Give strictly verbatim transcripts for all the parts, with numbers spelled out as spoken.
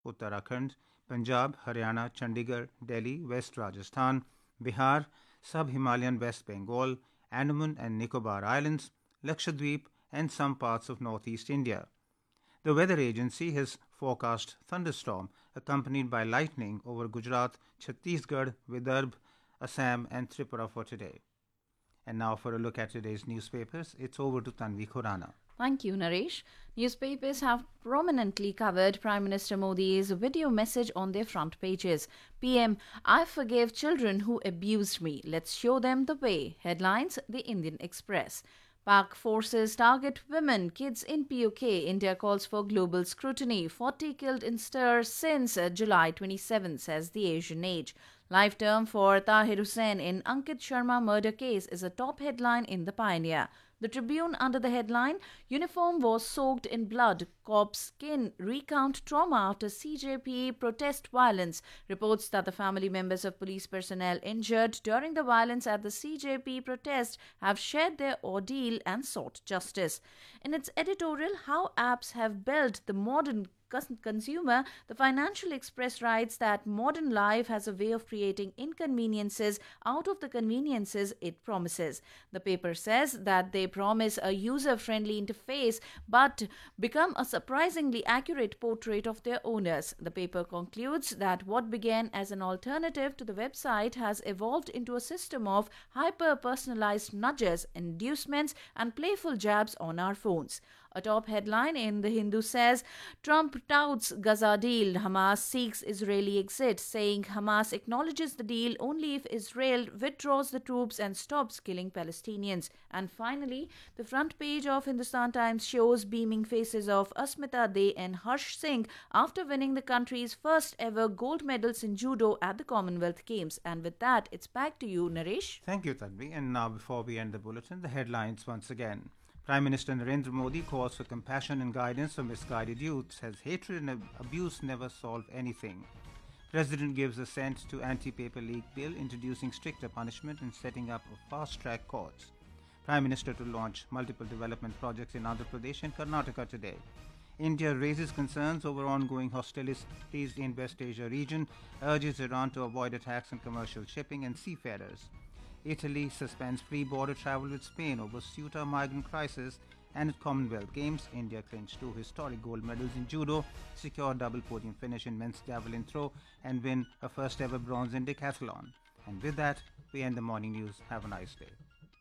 Uttarakhand, Punjab, Haryana, Chandigarh, Delhi, West Rajasthan, Bihar, Sub-Himalayan West Bengal, Andaman and Nicobar Islands, Lakshadweep, and some parts of northeast India. The weather agency has forecast thunderstorm accompanied by lightning over Gujarat, Chhattisgarh, Vidarbha, Assam, and Tripura for today. And now for a look at today's newspapers, it's over to Tanvi Khurana. Thank you, Naresh. Newspapers have prominently covered Prime Minister Modi's video message on their front pages. P M, I forgave children who abused me. Let's show them the way. Headlines, The Indian Express. Pak forces target women, kids in P O K. India calls for global scrutiny. forty killed in stir since July twenty-seventh, says the Asian Age. Life term for Tahir Hussain in Ankit Sharma murder case is a top headline in The Pioneer. The Tribune under the headline, Uniform was soaked in blood, corpse skin recount trauma after C J P protest violence, reports that the family members of police personnel injured during the violence at the C J P protest have shared their ordeal and sought justice. In its editorial, How Apps Have Built the Modern Consumer, the Financial Express writes that modern life has a way of creating inconveniences out of the conveniences it promises. The paper says that they promise a user-friendly interface but become a surprisingly accurate portrait of their owners. The paper concludes that what began as an alternative to the website has evolved into a system of hyper-personalized nudges, inducements, and playful jabs on our phones. A top headline in The Hindu says, Trump touts Gaza deal, Hamas seeks Israeli exit, saying Hamas acknowledges the deal only if Israel withdraws the troops and stops killing Palestinians. And finally, the front page of Hindustan Times shows beaming faces of Asmita De and Harsh Singh after winning the country's first ever gold medals in judo at the Commonwealth Games. And with that, it's back to you, Naresh. Thank you, Tanvi. And now, before we end the bulletin, the headlines once again. Prime Minister Narendra Modi calls for compassion and guidance for misguided youth, says hatred and ab- abuse never solve anything. President gives assent to anti-paper leak bill introducing stricter punishment and setting up of fast-track courts. Prime Minister to launch multiple development projects in Andhra Pradesh and Karnataka today. India raises concerns over ongoing hostilities in West Asia region, urges Iran to avoid attacks on commercial shipping and seafarers. Italy suspends free border travel with Spain over Ceuta migrant crisis, and at Commonwealth Games, India clinched two historic gold medals in judo, secured double podium finish in men's javelin throw, and win a first ever bronze in decathlon. And with that, we end the morning news. Have a nice day.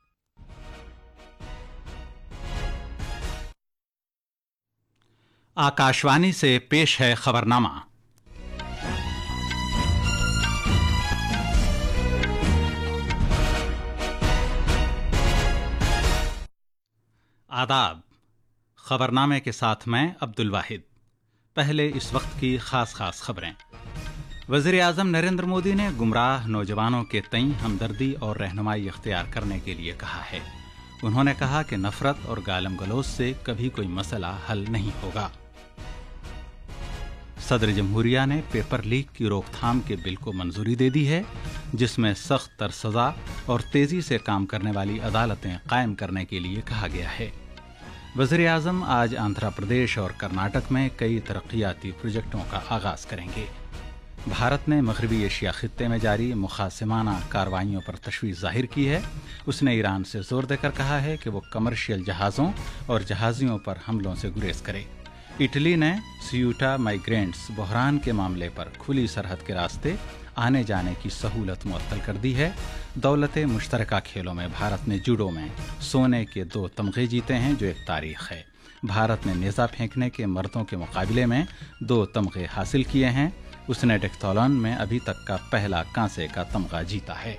Akashvani से पेश है खबरनामा। आदाब। खबरनामे के साथ मैं अब्दुल वाहिद। पहले इस वक्त की खास खास खबरें। वज़ीर आज़म नरेंद्र मोदी ने गुमराह नौजवानों के तईं हमदर्दी और रहनुमाई इख्तियार करने के लिए कहा है। उन्होंने कहा कि नफरत और गालम गलौज से कभी कोई मसला हल नहीं होगा। सदर जमहूरिया ने पेपर लीक की रोकथाम के बिल को मंजूरी दे दी है, जिसमें सख्त तर सजा और तेजी से काम करने वाली अदालतें कायम करने के लिए कहा गया है। वज़ीर आज़म आज आंध्र प्रदेश और कर्नाटक में कई तरक्याती प्रोजेक्टों का आगाज करेंगे। भारत ने मगरबी एशिया खित्ते में जारी मुखासिमाना कार्रवाइयों पर तशवीश जाहिर की है। उसने ईरान से जोर देकर कहा है कि वो कमर्शियल जहाज़ों और जहाज़ियों पर हमलों से गुरेज करे। इटली ने सियूटा माइग्रेंट्स बहरान के मामले पर खुली सरहद के रास्ते आने जाने की सहूलत मुअत्तल कर दी है। दौलते मुश्तरका खेलों में भारत ने जूडो में सोने के दो तमगे जीते हैं, जो एक तारीख है। भारत ने नेज़ा फेंकने के मर्दों के मुकाबले में दो तमगे हासिल किए हैं। उसने डेक्थलॉन में अभी तक का पहला कांसे का तमगा जीता है।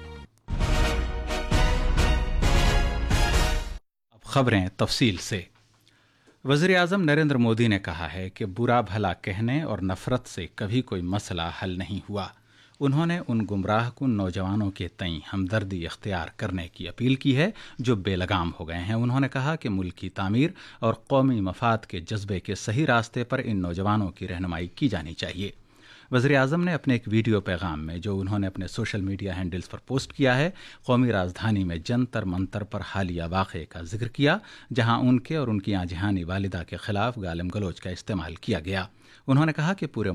अब खबरें तफसील से। वज़ीर आज़म नरेंद्र मोदी ने कहा है कि बुरा भला कहने और नफरत से कभी कोई मसला हल नहीं हुआ। उन्होंने उन गुमराह कुन नौजवानों के तईं हमदर्दी इख्तियार करने की अपील की है जो बेलगाम हो गए हैं। उन्होंने कहा कि मुल्क की तामीर और कौमी मफाद के जज्बे के सही रास्ते पर इन नौजवानों की रहनुमाई की जानी चाहिए। वज़ीर आज़म ने अपने एक वीडियो पैगाम में, जो उन्होंने अपने सोशल मीडिया हैंडल्स पर पोस्ट किया है, कौमी राजधानी में जंतर मंतर पर हालिया वाक़े का जिक्र किया, जहां उनके और उनकी आजहानी वालिदा के खिलाफ गालिम गलोच का इस्तेमाल किया गया। उन्होंने कहा कि पूरे